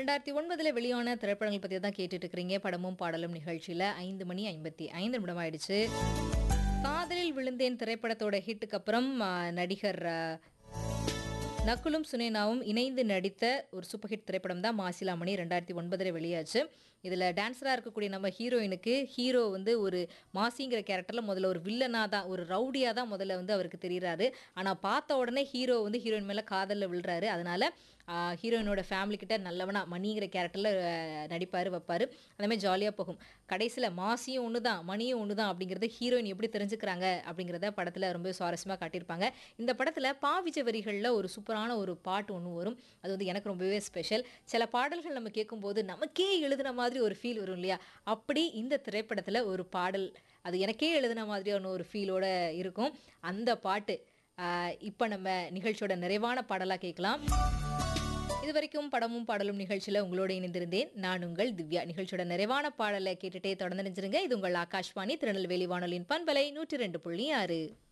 2009 வெளியான திரைப்படங்கள் பத்தி தான் கேட்டுட்டு இருக்கிறீங்க. படமும் பாடலும் நிகழ்ச்சியில 5 மணி 55 நிமிடம் ஆயிடுச்சு. காதலில் விழுந்தேன் திரைப்படத்தோட ஹிட்டுக்கு அப்புறம் நடிகர் நக்குலும் சுனேனாவும் இணைந்து நடித்த ஒரு சூப்பர் ஹிட் திரைப்படம் தான் மாசிலாமணி. 2009 வெளியாச்சு. இதில் டான்ஸராக இருக்கக்கூடிய நம்ம ஹீரோயினுக்கு ஹீரோ வந்து ஒரு மாசிங்கிற கேரக்டரில் முதல்ல ஒரு வில்லனாக தான், ஒரு ரவுடியாக தான் முதல்ல வந்து அவருக்கு தெரிகிறாரு. ஆனால் பார்த்த உடனே ஹீரோ வந்து ஹீரோயின் மேலே காதலில் விழுறாரு. அதனால ஹீரோயினோட ஃபேமிலி கிட்ட நல்லவனா மணிங்கிற கேரக்டரில் நடிப்பார் வைப்பார். அதேமாதிரி ஜாலியாக போகும். கடைசியில் மாசியும் ஒன்று தான் மணியும் ஒன்று தான் அப்படிங்கிறத ஹீரோயின் எப்படி தெரிஞ்சுக்கிறாங்க அப்படிங்கிறத படத்தில் ரொம்ப சுவாரஸ்யமாக காட்டியிருப்பாங்க. இந்த படத்தில் பாவிஜ வரிகளில் ஒரு சூப்பரான ஒரு பாட்டு ஒன்று வரும். அது வந்து எனக்கு ரொம்பவே ஸ்பெஷல். சில பாடல்கள் நம்ம கேட்கும்போது நமக்கே எழுதின மாதிரி ஒரு ஃபீல் வரும் இல்லையா? அப்படி இந்த திரைப்படத்தில் ஒரு பாடல் அது எனக்கே எழுதின மாதிரியான ஒரு ஃபீலோட இருக்கும். அந்த பாட்டு இப்போ நம்ம நிகழ்ச்சியோட நிறைவான பாடலாக கேட்கலாம். இதுவரைக்கும் படமும் பாடலும் நிகழ்ச்சியில் உங்களோட இணைந்திருந்தேன். நான் உங்கள் திவ்யா. நிகழ்ச்சியோட நிறைவான பாடலை கேட்டுட்டே தொடர்ந்து நினைச்சிருங்க. இது உங்கள் ஆகாஷ்வாணி திருநெல்வேலி வானொலியின் பண்பலை 102.6.